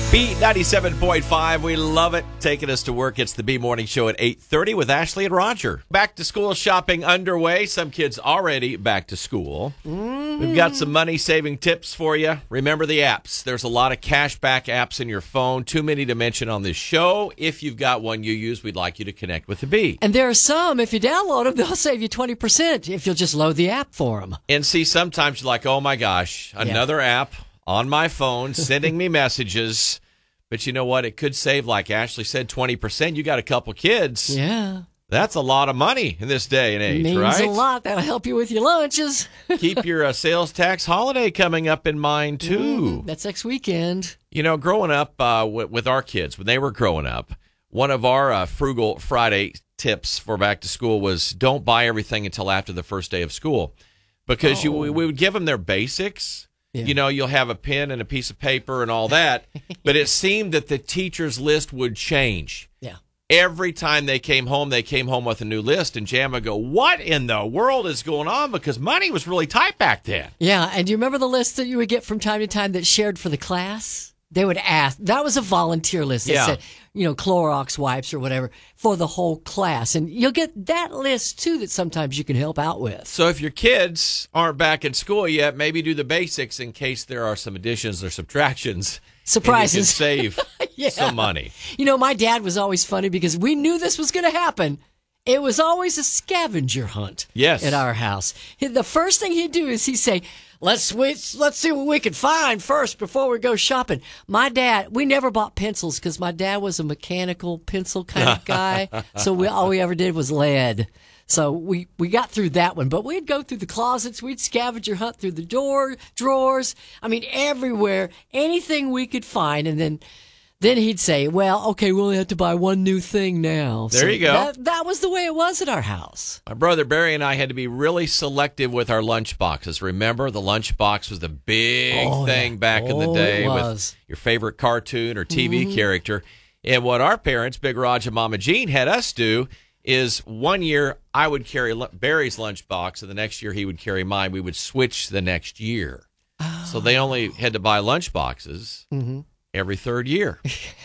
B97.5, we love it. Taking us to work, it's the B Morning Show at 8:30 with Ashley and Roger. Back to school shopping underway. Some kids already back to school. We've got some money-saving tips for you. Remember the apps. There's a lot of cashback apps in your phone. Too many to mention on this show. If you've got one you use, we'd like you to connect with the B. And there are some, if you download them, they'll save you 20% if you'll just load the app for them. And see, sometimes you're like, oh my gosh, another app on my phone sending me messages. But you know what? It could save, like Ashley said, 20%. You got a couple kids. Yeah. That's a lot of money in this day and age, Means right? a lot. That'll help you with your lunches. Keep your sales tax holiday coming up in mind, too. That's next weekend. You know, growing up with our kids, when they were growing up, one of our Frugal Friday tips for back to school was don't buy everything until after the first day of school. Because we would give them their basics. Yeah. You know, you'll have a pen and a piece of paper and all that. But it seemed that the teacher's list would change. Yeah. Every time they came home with a new list. And Jan would go, what in the world is going on? Because money was really tight back then. Yeah. And do you remember the list that you would get from time to time that shared for the class? They would ask. That was a volunteer list that said, Clorox wipes or whatever for the whole class. And you'll get that list, too, that sometimes you can help out with. So if your kids aren't back in school yet, maybe do the basics in case there are some additions or subtractions. Surprises. And you can save some money. You know, my dad was always funny because we knew this was going to happen. It was always a scavenger hunt at our house. The first thing he'd do is he'd say, Let's see what we can find first before we go shopping. My dad, we never bought pencils because my dad was a mechanical pencil kind of guy. So all we ever did was lead. So we got through that one. But we'd go through the closets. We'd scavenger hunt through the drawers. I mean, everywhere. Anything we could find. And then he'd say, well, okay, we only have to buy one new thing now. There you go. That was the way it was at our house. My brother Barry and I had to be really selective with our lunch boxes. Remember, the lunch box was the big thing back in the day with your favorite cartoon or TV character. And what our parents, Big Raj and Mama Jean, had us do is one year I would carry Barry's lunch box, and the next year he would carry mine. We would switch the next year. So they only had to buy lunch boxes every third year.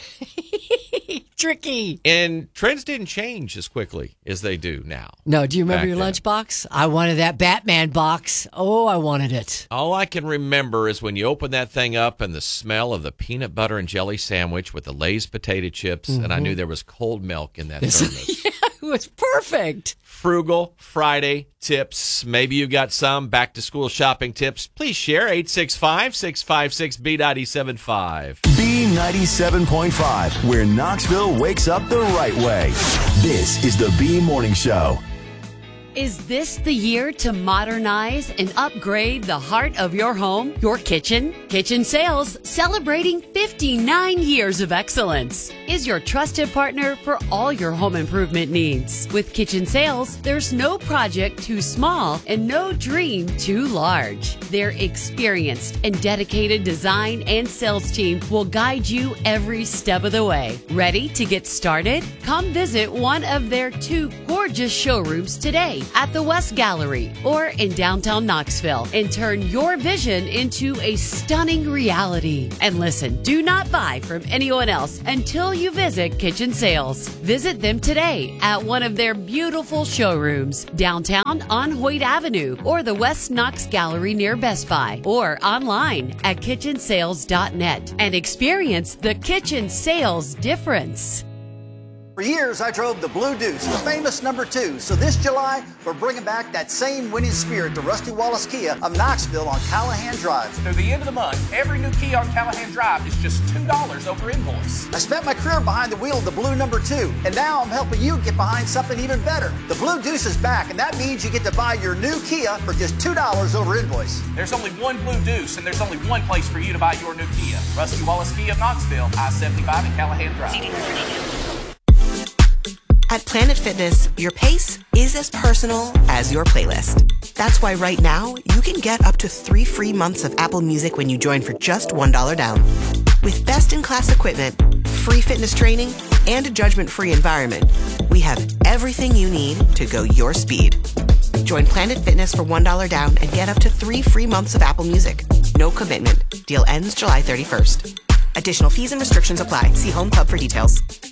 Tricky. And trends didn't change as quickly as they do now. No, do you remember your lunch box? I wanted that Batman box. Oh, I wanted it. All I can remember is when you open that thing up and the smell of the peanut butter and jelly sandwich with the Lay's potato chips, and I knew there was cold milk in that thermos. Yeah, it was perfect. Frugal Friday tips. Maybe you got some back-to-school shopping tips. Please share 865-656-B975. B97.5, where Knoxville wakes up the right way. This is the B Morning Show. Is this the year to modernize and upgrade the heart of your home, your kitchen? Kitchen Sales, celebrating 59 years of excellence, is your trusted partner for all your home improvement needs. With Kitchen Sales, there's no project too small and no dream too large. Their experienced and dedicated design and sales team will guide you every step of the way. Ready to get started? Come visit one of their 2 gorgeous showrooms today at the West Gallery or in downtown Knoxville and turn your vision into a stunning reality. And listen, do not buy from anyone else until you visit Kitchen Sales. Visit them today at one of their beautiful showrooms downtown on Hoyt Avenue or the West Knox Gallery near Best Buy or online at kitchensales.net and experience the Kitchen Sales difference. For years, I drove the Blue Deuce, the famous number 2. So this July, we're bringing back that same winning spirit to Rusty Wallace Kia of Knoxville on Callahan Drive. Through the end of the month, every new Kia on Callahan Drive is just $2 over invoice. I spent my career behind the wheel of the Blue number 2, and now I'm helping you get behind something even better. The Blue Deuce is back, and that means you get to buy your new Kia for just $2 over invoice. There's only one Blue Deuce, and there's only one place for you to buy your new Kia. Rusty Wallace Kia of Knoxville, I-75 at Callahan Drive. At Planet Fitness, your pace is as personal as your playlist. That's why right now, you can get up to 3 free months of Apple Music when you join for just $1 down. With best-in-class equipment, free fitness training, and a judgment-free environment, we have everything you need to go your speed. Join Planet Fitness for $1 down and get up to 3 free months of Apple Music. No commitment. Deal ends July 31st. Additional fees and restrictions apply. See Home Club for details.